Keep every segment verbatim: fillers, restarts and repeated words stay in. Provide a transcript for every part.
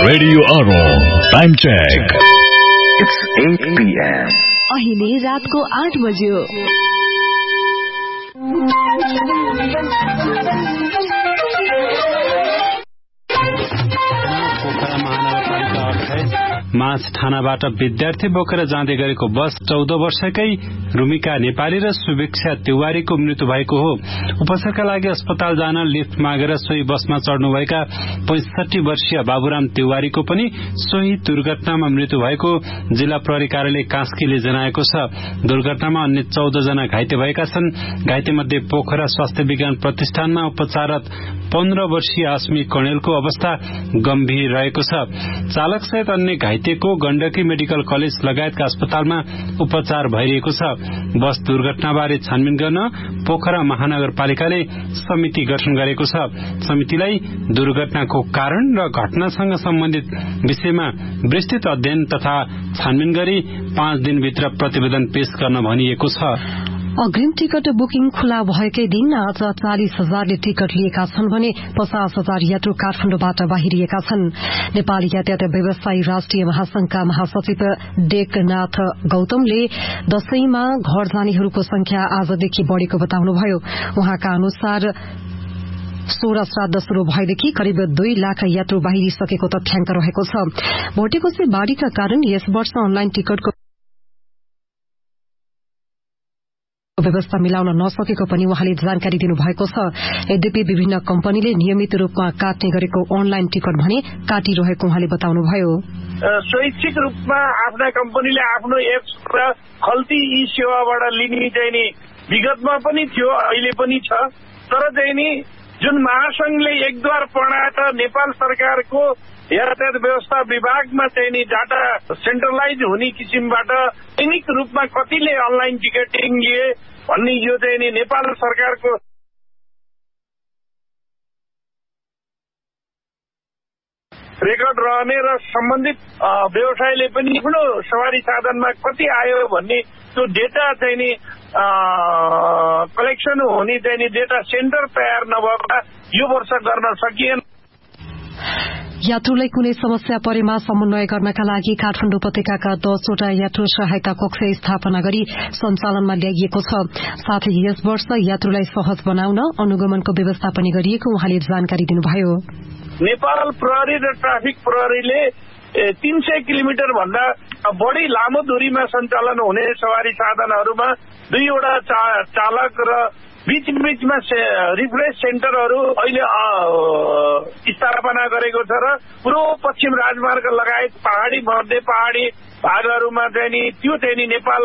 Radio Aro. Time check. It's eight p m अहिले रातको आठ बज्यो। पोखरा महानगरपालिका अठाइस माछ थानाबाट विद्यार्थी बोकेर जाँदै गरेको बस चौध वर्षकै रुमिका नेपाली र शुभेक्षा तिवारीको मृत्यु भएको हो। उपचारका लागि अस्पताल जान लिफ्ट मागेर सोही बसमा चढ्नुभएका पैंसठी वर्षीय बाबुराम तिवारीको पनि सोही दुर्घटनामा मृत्यु भएको जिल्ला प्रहरी कार्यालय कास्कीले जनाएको छ। दुर्घटनामा अन्य चौध जना घाइते भएका छन्। घाइते मध्ये पोखरा स्वास्थ्य विज्ञान प्रतिष्ठानमा उपचाररत पन्ध्र वर्षीय अस्मी कणेलको अवस्था गम्भीर रहेको छ। चालक सहित अन्य घाइतेको गण्डकी मेडिकल कलेज लगायतका अस्पतालमा उपचार भइरहेको छ। बस दुर्घटनाबारे छानबिन गर्न पोखरा महानगरपालिकाले समिति गठन गरेको छ। समितिलाई दुर्घटनाको कारण र घटनासँग सम्बन्धित विषयमा विस्तृत अध्ययन तथा छानबिन गरी पाँच दिनभित्र प्रतिवेदन पेश गर्न भनिएको छ। अग्रिम टिकट बुकिङ खुला भएकै दिन आज चालिस हजारले टिकट लिएका छन् भने पचास हजार यात्रु काठमाडौँबाट बाहिरिएका छन्। नेपाली यातायात व्यवसायी राष्ट्रिय महासंघका महासचिव डेकनाथ गौतमले दशैंमा घर जानेहरूको संख्या आजदेखि बढ़ेको बताउनुभयो। उहाँका अनुसार सोह्र श्राद्ध शुरू भएदेखि करिब दुई लाख यात्रु बाहिरिसकेको तथ्याङ्क रहेको छ। भोटेकोशी बाढ़ीका कारण यस वर्ष अनलाइन टिकटको व्यवस्था मिलाउन नसकेको पनि उहाँले जानकारी दिनुभएको छ। यद्यपि विभिन्न कम्पनीले नियमित रूपमा काट्ने गरेको अनलाइन टिकट भने काटिरहेको उहाँले बताउनुभयो। स्वैच्छिक रूपमा आफ्ना कम्पनीले आफ्नो एप्स र खल्ती ई सेवाबाट लिने चाहिँ नि विगतमा पनि थियो, अहिले पनि छ। तर चाहिँ नि जुन महासंघले एकद्वार प्रणात नेपाल सरकारको यातायात व्यवस्था विभागमा चाहिँ नि डाटा सेन्ट्रलाइज हुने किसिमबाट दैनिक रूपमा कतिले अनलाइन टिकटिङ लिए भन्ने यो चाहिँ नि नेपाल सरकारको रेकर्ड रहने र सम्बन्धित व्यवसायले पनि ठूलो सवारी साधनमा कति आयो भन्ने त्यो डेटा चाहिँ नि कलेक्सन हुने चाहिँ नि डेटा सेन्टर तयार नभएका यो वर्ष गर्न सकिएन। यात्रुलाई कुनै समस्या परेमा समन्वय गर्नका लागि काठमाडौँ उपत्यकाका दसवटा यात्रु सहायता कक्ष स्थापना गरी सञ्चालनमा ल्याइएको छ। साथै यस वर्ष यात्रुलाई सहज बनाउन अनुगमनको व्यवस्था पनि गरिएको उहाँले जानकारी दिनुभयो। नेपाल प्रहरी र ट्राफिक प्रहरीले तीन सय किलोमिटर भन्दा बढ़ी लामो दूरीमा सञ्चालन हुने सवारी साधनहरूमा दुईवटा चालक र बीच बीचमा रिफ्रेश सेन्टरहरू अहिले स्थापना गरेको छ र पूर्व पश्चिम राजमार्ग लगायत पहाड़ी मध्य पहाड़ी भागहरूमा चाहिँ नि त्यो चाहिँ नि नेपाल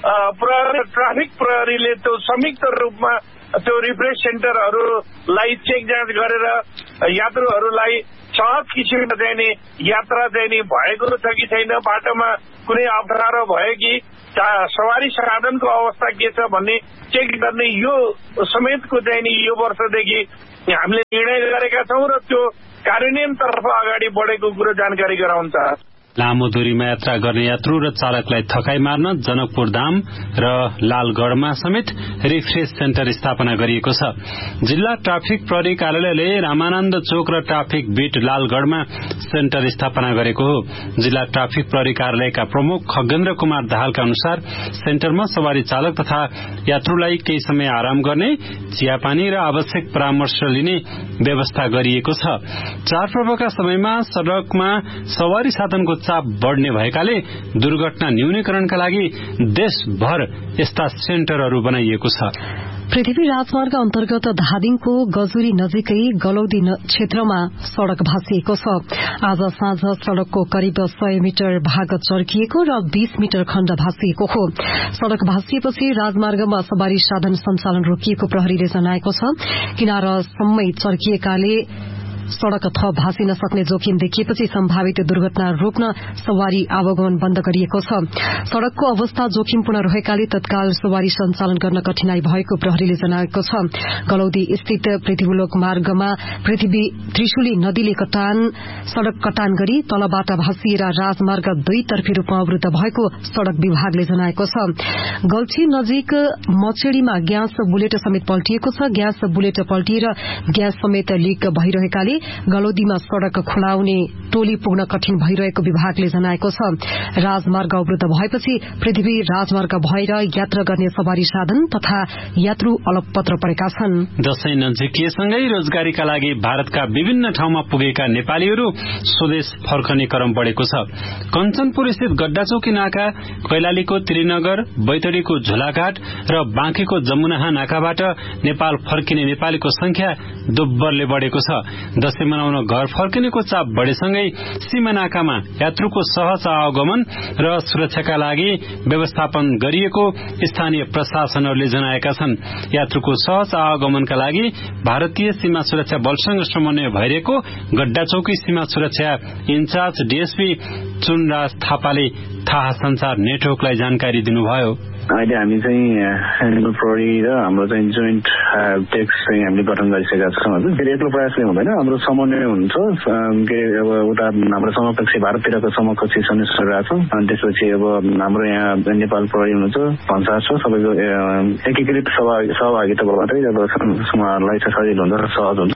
प्रहरी ट्राफिक प्रहरीले त्यो संयुक्त रूपमा त्यो रिफ्रेश सेन्टरहरूलाई चेक जाँच गरेर यात्रुहरूलाई सहज किसिममा चाहिँ नि यात्रा चाहिँ नि भएको छ कि छैन, बाटोमा कुनै अप्ठ्यारो भयो कि सवारी साधनको अवस्था के छ भन्ने चेक गर्ने यो समेतको चाहिँ नि यो वर्षदेखि हामीले निर्णय गरेका छौं र त्यो कार्यान्वयनतर्फ अगाडि बढेको कुरो जानकारी गराउँछ। लामो दूरीमा यात्रा गर्ने यात्रु र चालकलाई थकाई मार्न जनकपुर धाम र लालगढ़मा समेत रिफ्रेश सेन्टर स्थापना गरिएको छ। जिल्ला ट्राफिक प्रहरी कार्यालयले रामानन्द चोक र ट्राफिक बीट लालगढ़मा सेन्टर स्थापना गरेको हो। जिल्ला ट्राफिक प्रहरी कार्यालयका प्रमुख खगेन्द्र कुमार दाहालका अनुसार सेन्टरमा सवारी चालक तथा यात्रुलाई केही समय आराम गर्ने, चियापानी र आवश्यक परामर्श लिने व्यवस्था गरिएको छ। चाडपर्वका समयमा सड़कमा सवारी साधनको चाप बढ़ने भएकाले दुर्घटना न्यूनीकरणका लागि देशभर यस्ता सेन्टरहरू बनाइएको छ। पृथ्वी राजमार्ग अन्तर्गत धादिङको गजुरी नजिकै गलौदी क्षेत्रमा सड़क भाँसिएको छ। आज साँझ सड़कको करिब सय मिटर भाग चर्किएको र बीस मिटर खण्ड भाँसिएको हो। सड़क भाँसिएपछि राजमार्गमा सवारी साधन सञ्चालन रोकिएको प्रहरीले जनाएको छ। किनारासम्मै चर्किएकाले सड़क थप भाँसिन सक्ने जोखिम देखिएपछि सम्भावित दुर्घटना रोक्न सवारी आवागमन बन्द गरिएको छ। सड़कको अवस्था जोखिमपूर्ण रहेकाले तत्काल सवारी सञ्चालन गर्न कठिनाई भएको प्रहरीले जनाएको छ। गलौदी स्थित पृथ्वीलोक मार्गमा पृथ्वी त्रिशुली नदीले कटान सड़क कटान गरी तलबाट भाँसिएर राजमार्ग दुईतर्फी रूपमा अवरुद्ध भएको सड़क विभागले जनाएको छ। गल्छी नजिक मछेडीमा ग्यास बुलेट समेत पल्टिएको छ। ग्यास बुलेट पल्टिएर ग्यास समेत लीक भइरहेकाले गलौदीमा सड़क खुलाउने टोली पुग्न कठिन भइरहेको विभागले जनाएको छ। राजमार्ग अवरुद्ध भएपछि पृथ्वी राजमार्ग भएर यात्रा गर्ने सवारी साधन तथा यात्रु अलपत्र परेका छन्। दशैं नजिकिएसँगै रोजगारीका लागि भारतका विभिन्न ठाउँमा पुगेका नेपालीहरू स्वदेश फर्कने क्रम बढेको छ। कञ्चनपुर स्थित गड्डाचौकी नाका, कैलालीको त्रिनगर, बैतडीको झोलाघाट र बाँकेको जमुनाहा नाकाबाट नेपाल फर्किने नेपालीको संख्या दोब्बरले बढ़ेको छ। दशैं मनाउन घर फर्किनेको चाप बढ़ेसँगै सीमा नाकामा यात्रुको सहज आवागमन र सुरक्षाका लागि व्यवस्थापन गरिएको स्थानीय प्रशासनहरूले जनाएका छन्। यात्रुको सहज आवागमनका लागि भारतीय सीमा सुरक्षा बलसँग समन्वय भइरहेको गड्डाचौकी सीमा सुरक्षा इन्चार्ज डीएसपी चुनराज थापाले थाहा संचार नेटवर्कलाई जानकारी दिनुभयो। अहिले हामी चाहिँ एनिमल प्रहरी र हाम्रो चाहिँ जोइन्ट टेक्स चाहिँ हामीले गठन गरिसकेका छौँ। फेरि एक्लो प्रयासले हुँदैन, हाम्रो समन्वय हुन्छ। के अब उता हाम्रो समकक्षी भारततिरको समकक्षी सन्देश गरिरहेको छौँ। अनि त्यसपछि अब हाम्रो यहाँ नेपाल प्रहरी हुनुहुन्छ, भन्सार छ, सबैको एकीकृत सहभागिता भयो मात्रै अब उहाँहरूलाई चाहिँ सजिलो हुन्छ र सहज हुन्छ।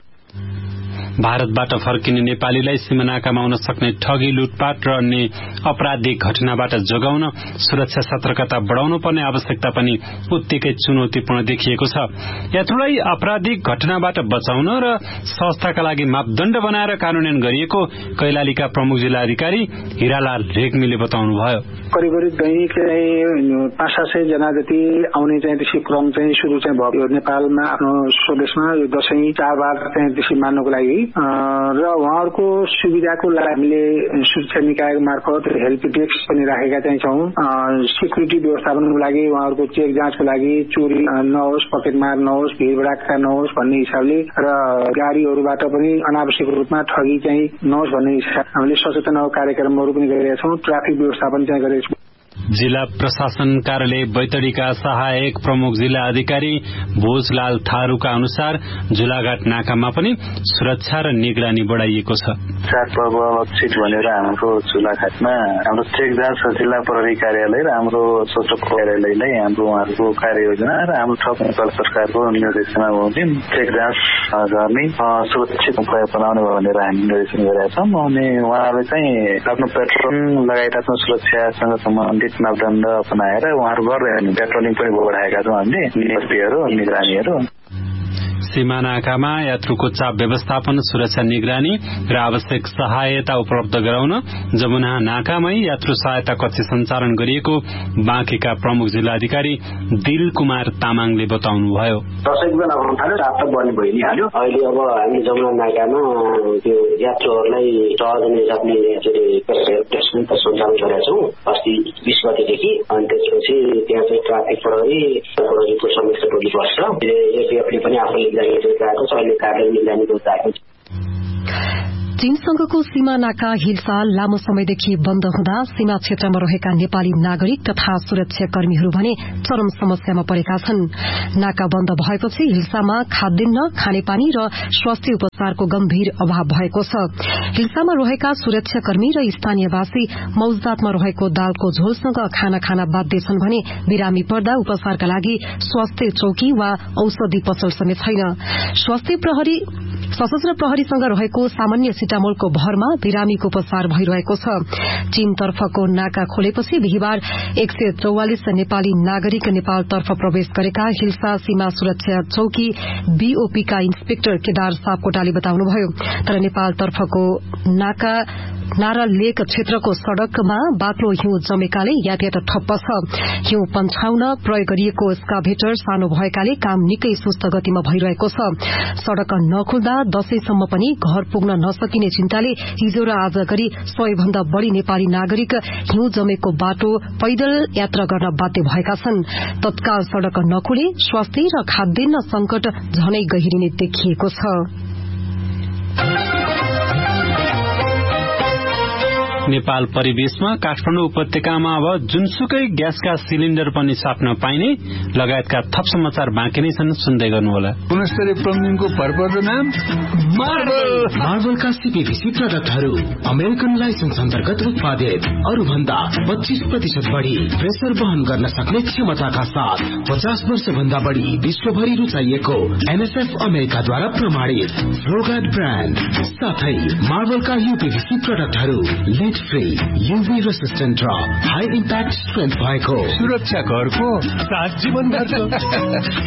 भारतबाट फर्किने नेपालीलाई सीमानाकामा हुन सक्ने ठगी, लुटपाट र अन्य अपराधिक घटनाबाट जोगाउन सुरक्षा सतर्कता बढ़ाउनु पर्ने आवश्यकता पनि उत्तिकै चुनौतीपूर्ण देखिएको छ। यात्रुलाई आपराधिक घटनाबाट बचाउन र सहजताका लागि मापदण्ड बनाएर कार्यान्वयन गरिएको कैलालीका प्रमुख जिल्ला अधिकारी हिरालाल रेग्मीले बताउनुभयो। करिब करिब दैनिक चाहिँ पाँच सात सय जना जति आउने चाहिँ त्यसै क्रम चाहिँ सुरु चाहिँ भयो नेपालमा आफ्नो स्वदेशमा यो दशैं चाडबाड चाहिँ त्यसै मान्नको लागि र उहाँहरूको सुविधाको लागि हामीले सुरक्षा निकाय मार्फत हेल्प डेस्क पनि राखेका चाहिँ छौं। सिक्युरिटी व्यवस्थापनको लागि उहाँहरूको चेक जाँचको लागि चोरी नहोस्, पकेटमार नहोस्, भिडभड़ाका नहोस् भन्ने हिसाबले र गाड़ीहरूबाट पनि अनावश्यक रूपमा ठगी चाहिँ नहोस् भन्ने हिसाबले हामीले सचेतना कार्यक्रमहरू पनि गरिरहेका छौं। ट्राफिक व्यवस्थापन चाहिँ गरिरहेका छौं। जिल्ला प्रशासन कार्यालय बैतडीका सहायक प्रमुख जिल्ला अधिकारी भोजलाल थारूका अनुसार झुलाघाट नाकामा पनि सुरक्षा र निगरानी बढ़ाइएको छ। चाडपर्व लक्षित भनेर हाम्रो झुलाघाटमा हाम्रो चेक जाँच जिल्ला प्रहरी कार्यालय र हाम्रो सशस्त्र कार्यालयलाई हाम्रो उहाँहरूको कार्ययोजना र हाम्रो थप नेपाल सरकारको निर्देशनमा बमोजिम चेक जाँच गर्ने सुरक्षित उपाय बनाउने भनेर हामी निर्देशन गरेका छौँ। अनि उहाँहरूले चाहिँ आफ्नो पेट्रोल लगायत आफ्नो सुरक्षासँग सम्बन्धित मापदण्ड अपनाएर उहाँहरू गर्दै पेट्रोलिङ पनि बढ़ाएका छौँ हामीले निगरानीहरू निगरानीहरू सीमा नाकामा यात्रुको चाप व्यवस्थापन, सुरक्षा निगरानी र आवश्यक सहायता उपलब्ध गराउन जमुना नाकामै यात्रु सहायता कक्ष सञ्चालन गरिएको बाँकेका प्रमुख जिल्ला अधिकारी दिल कुमार तामाङले बताउनुभयो। दशैंको बेला भन्न थाल्यो, रात त बन्द भइ नै हाल्यो। अहिले अब हामी जमुना नाकामा त्यो यात्रुहरूलाई सहज हुने सक्ने हेल्प डेस्क पनि सञ्चालन गरेका छौँ अस्ति बीस गतेदेखि। अनि त्यसपछि त्यहाँ चाहिँ ट्राफिक प्रहरी प्रहरीको समीक्षा टोली बस्छ। एपिएफले पनि आफूले चीनसँगको सीमा नाका हिलसाल लामो समयदेखि बन्द हुँदा सीमा क्षेत्रमा रहेका नेपाली नागरिक तथा सुरक्षाकर्मीहरू भने चरम समस्यामा परेका छन्। नाका बन्द भएपछि हिल्सामा खाद्यान्न, खानेपानी र स्वास्थ्य उपचारको गम्भीर अभाव भएको छ। हिल्सामा रहेका सुरक्षाकर्मी र स्थानीयवासी मौजदातमा रहेको दालको झोलसँग खाना खान बाध्य छन् भने बिरामी पर्दा उपचारका लागि स्वास्थ्य चौकी वा औषधि पसल समेत छैन। स्वास्थ्य प्रहरी सशस्त्र प्रहरीसँग रहेको सामान्य सिटामोलको भरमा बिरामीको उपचार भइरहेको छ। चीनतर्फको नाका खोलेपछि बिहिबार एक सय चौवालिस नेपाली नागरिक नेपालतर्फ प्रवेश गरेका हिल्सा सीमा सुरक्षा चौकी बीओपीका इन्सपेक्टर केदार सापकोटाले बताउनुभयो। तर नेपालतर्फको नाका नारा लेक क्षेत्रको सड़कमा बाक्लो हिउँ जमेकाले यातायात ठप्प छ। हिउँ पन्छाउन प्रयोग गरिएको स्काभेटर सानो भएकाले काम निकै सुस्त गतिमा भइरहेको छ। सड़क नखुल्दा दशैंसम्म पनि घर पुग्न नसकिने चिन्ताले हिजो र आज गरी सय भन्दा बढ़ी नेपाली नागरिक हिउँ जमेको बाटो पैदल यात्रा गर्न बाध्य भएका छन्। तत्काल सड़क नखुले स्वास्थ्य र खाद्यान्न संकट झनै गहिरिने देखिएको छ। नेपाल परिवेशमा काठमाडौँ उपत्यकामा अब जुनसुकै ग्यासका सिलिण्डर पनि छाप्न पाइने लगायतका थप समाचार बाँकी नै छन्, सुन्दै गर्नुहोला। गुणस्तरीय प्लम्बिङको भरपर्दो नाम मार्बल। मार्बलका सीपीभीसी प्रडक्टहरू अमेरिकन लाइसेन्स अन्तर्गत उत्पादित, अरूभन्दा पच्चीस प्रतिशत बढ़ी प्रेसर वहन गर्न सक्ने क्षमताका साथ पचास वर्ष भन्दा बढ़ी विश्वभरि रुचाइएको एनएसएफ अमेरिकाद्वारा प्रमाणित रोगाट ब्रान्ड, साथै मार्बलका यूपीभीसी प्रडक्टहरू लिड फ्री, यूभी रेसिस्टेन्ट र हाई इम्प्याक्ट स्ट्रेन्थ भएको सुरक्षा घरको सात जीवन गर्छ।